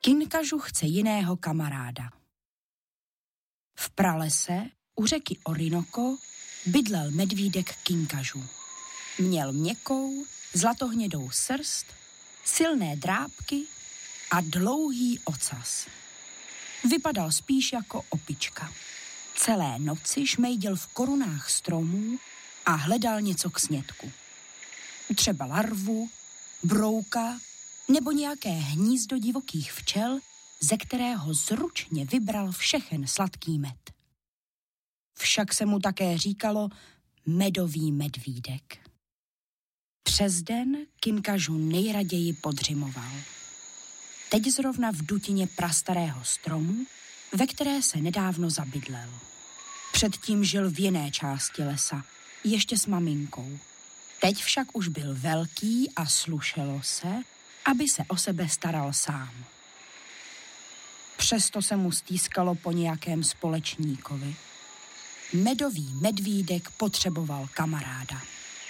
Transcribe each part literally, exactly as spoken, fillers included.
Kinkažu chce jiného kamaráda. V pralese u řeky Orinoco bydlel medvídek Kinkažu. Měl měkkou, zlatohnědou srst, silné drápky a dlouhý ocas. Vypadal spíš jako opička. Celé noci šmejdil v korunách stromů a hledal něco k snědku. Třeba larvu, brouka nebo nějaké hnízdo divokých včel, ze kterého zručně vybral všechen sladký med. Však se mu také říkalo medový medvídek. Přes den Kinkažu nejraději podřimoval. Teď zrovna v dutině prastarého stromu, ve které se nedávno zabydlel. Předtím žil v jiné části lesa, ještě s maminkou. Teď však už byl velký a slušelo se, aby se o sebe staral sám. Přesto se mu stýskalo po nějakém společníkovi. Medový medvídek potřeboval kamaráda.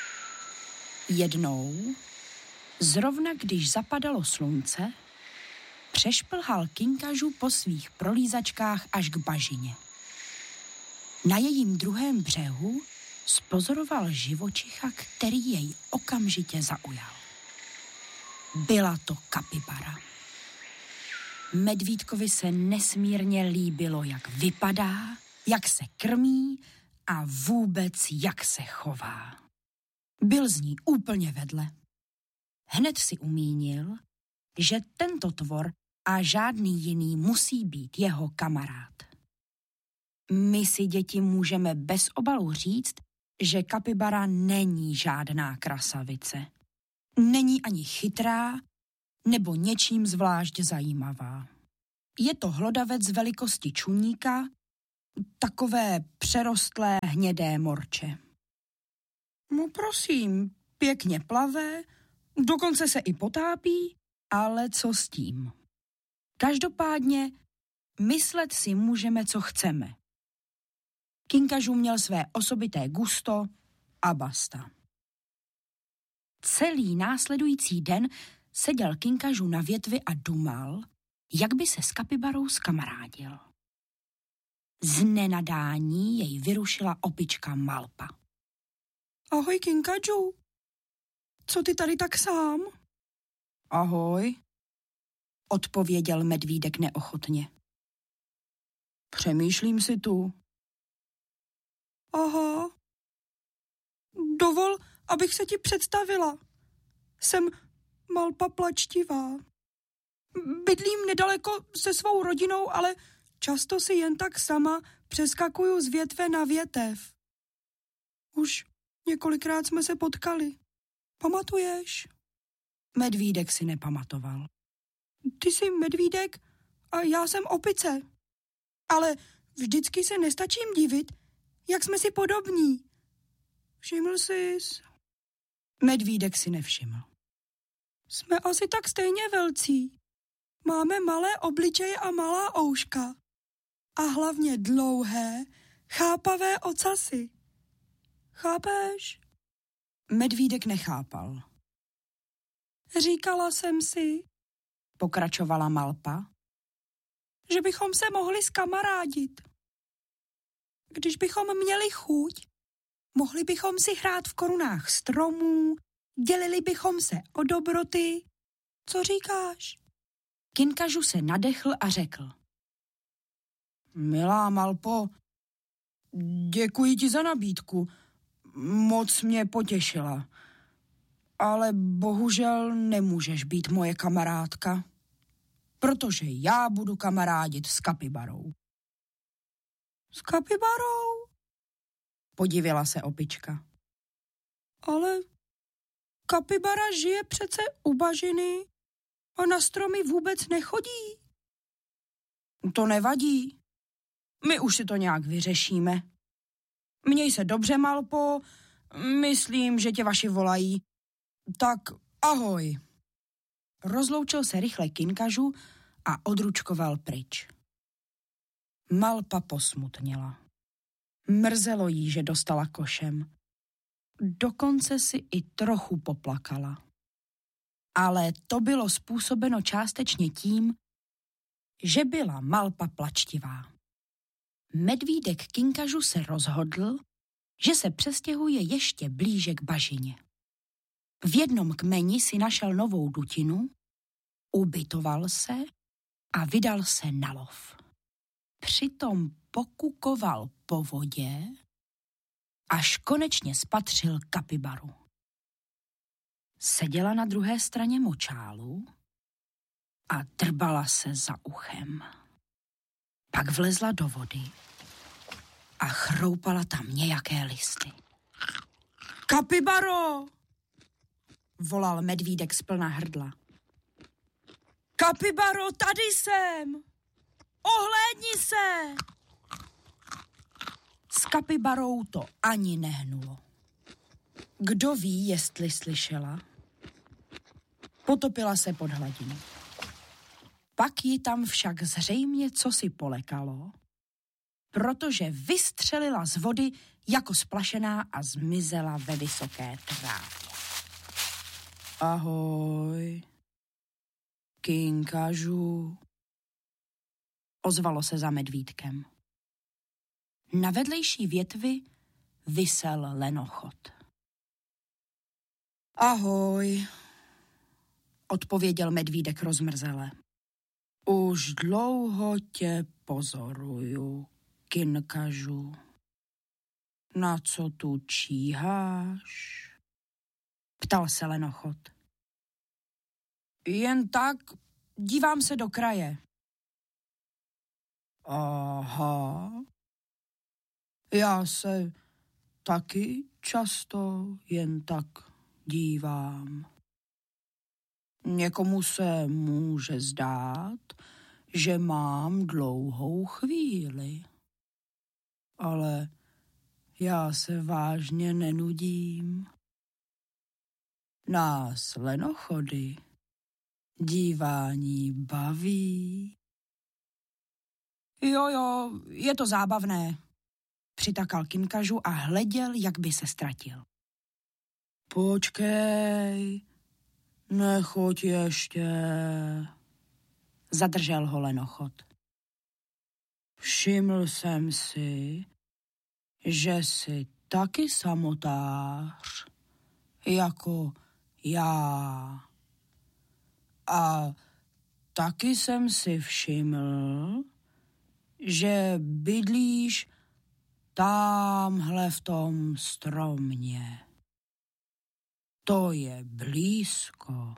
Jednou, zrovna když zapadalo slunce, přešplhal Kinkažu po svých prolízačkách až k bažině. Na jejím druhém břehu spozoroval živočicha, který jej okamžitě zaujal. Byla to kapibara. Medvídkovi se nesmírně líbilo, jak vypadá, jak se krmí a vůbec jak se chová. Byl z ní úplně vedle. Hned si umínil, že tento tvor a žádný jiný musí být jeho kamarád. My si, děti, můžeme bez obalu říct, že kapibara není žádná krasavice. Není ani chytrá nebo něčím zvlášť zajímavá. Je to hlodavec velikosti čuníka, takové přerostlé hnědé morče. No prosím, pěkně plave, dokonce se i potápí, ale co s tím? Každopádně myslet si můžeme, co chceme. Kinkažu měl své osobité gusto a basta. Celý následující den seděl Kinkažu na větvi a dumal, jak by se s kapibarou zkamarádil. Z nenadání jej vyrušila opička Malpa. Ahoj, Kinkažu. Co ty tady tak sám? Ahoj, odpověděl medvídek neochotně. Přemýšlím si tu. Aha. Dovol, abych se ti představila. Jsem Malpa plačtivá. Bydlím nedaleko se svou rodinou, ale často si jen tak sama přeskakuju z větve na větev. Už několikrát jsme se potkali. Pamatuješ? Medvídek si nepamatoval. Ty jsi medvídek a já jsem opice. Ale vždycky se nestačím divit, jak jsme si podobní. Všiml jsi? Medvídek si nevšiml. Jsme asi tak stejně velcí. Máme malé obličeje a malá ouška. A hlavně dlouhé, chápavé ocasy. Chápeš? Medvídek nechápal. Říkala jsem si, pokračovala Malpa, že bychom se mohli zkamarádit. Když bychom měli chuť, mohli bychom si hrát v korunách stromů, dělili bychom se o dobroty. Co říkáš? Kinkažu se nadechl a řekl. Milá Malpo, děkuji ti za nabídku. Moc mě potěšila. Ale bohužel nemůžeš být moje kamarádka, protože já budu kamarádit s kapibarou. S kapibarou? Podivila se opička. Ale kapibara žije přece u bažiny a na stromy vůbec nechodí. To nevadí. My už si to nějak vyřešíme. Měj se dobře, Malpo. Myslím, že tě vaši volají. Tak ahoj. Rozloučil se rychle Kinkažu a odručkoval pryč. Malpa posmutněla. Mrzelo jí, že dostala košem. Dokonce si i trochu poplakala. Ale to bylo způsobeno částečně tím, že byla malpa plačtivá. Medvídek Kinkažu se rozhodl, že se přestěhuje ještě blíže k bažině. V jednom kmeni si našel novou dutinu, ubytoval se a vydal se na lov. Přitom pokukoval po vodě, až konečně spatřil kapibaru. Seděla na druhé straně močálu a drbala se za uchem. Pak vlezla do vody a chroupala tam nějaké listy. Kapibaro! Volal medvídek splna hrdla. Kapibaro, tady jsem! Ohlédni se! S kapibarou to ani nehnulo. Kdo ví, jestli slyšela? Potopila se pod hladinu. Pak ji tam však zřejmě cosi polekalo, protože vystřelila z vody jako splašená a zmizela ve vysoké trávě. Ahoj, Kinkažu, ozvalo se za medvídkem. Na vedlejší větvi visel lenochod. Ahoj, odpověděl medvídek rozmrzele. Už dlouho tě pozoruju, Kinkažu. Na co tu číháš? Ptal se lenochod. Jen tak dívám se do kraje. Aha. Já se taky často jen tak dívám. Někomu se může zdát, že mám dlouhou chvíli. Ale já se vážně nenudím. Nás lenochody dívání baví. Jo, jo, je to zábavné, přitakal Kinkažu a hleděl, jak by se ztratil. Počkej, nechoď ještě, zadržel ho lenochod. Všiml jsem si, že jsi taky samotář, jako já. A taky jsem si všiml, že bydlíš támhle v tom stromě. To je blízko.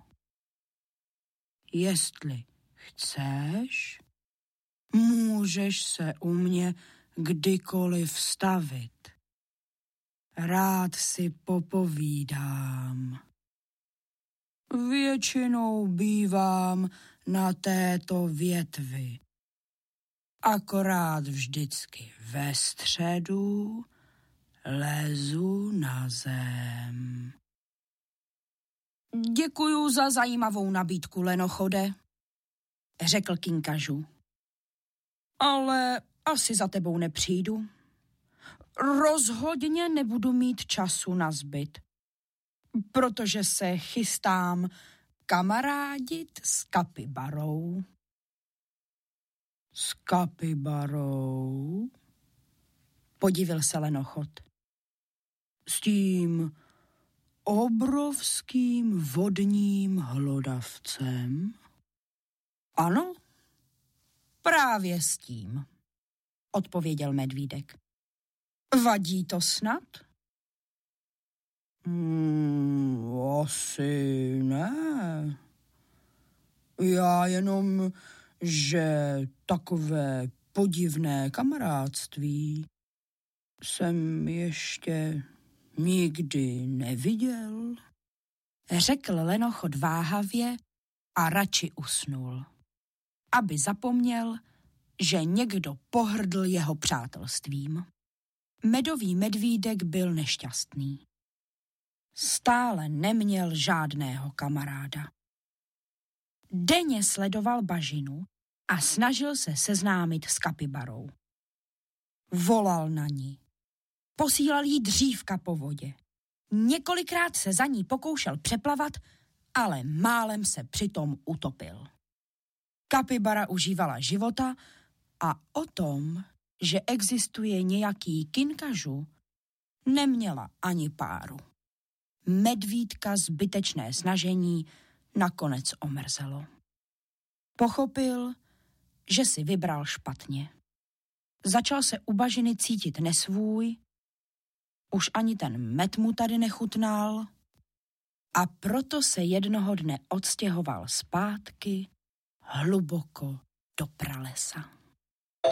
Jestli chceš, můžeš se u mě kdykoliv stavit. Rád si popovídám. Většinou bývám na této větvi. Akorát vždycky ve středu lezu na zem. Děkuju za zajímavou nabídku, lenochode, řekl Kinkažu. Ale asi za tebou nepřijdu. Rozhodně nebudu mít času na zbyt, protože se chystám kamarádit s kapibarou. S kapibarou? Podivil se lenochod. S tím obrovským vodním hlodavcem? Ano, právě s tím, odpověděl medvídek. Vadí to snad? Hmm, asi ne. Já jenom, že takové podivné kamarádství jsem ještě nikdy neviděl, řekl lenochod váhavě a radši usnul, aby zapomněl, že někdo pohrdl jeho přátelstvím. Medový medvídek byl nešťastný. Stále neměl žádného kamaráda. Denně sledoval bažinu a snažil se seznámit s kapibarou. Volal na ní. Posílal jí dřívka po vodě. Několikrát se za ní pokoušel přeplavat, ale málem se přitom utopil. Kapibara užívala života a o tom, že existuje nějaký Kinkažu, neměla ani páru. Medvídka zbytečné snažení nakonec omrzelo. Pochopil, že si vybral špatně. Začal se u bažiny cítit nesvůj, už ani ten med mu tady nechutnal a proto se jednoho dne odstěhoval zpátky hluboko do pralesa.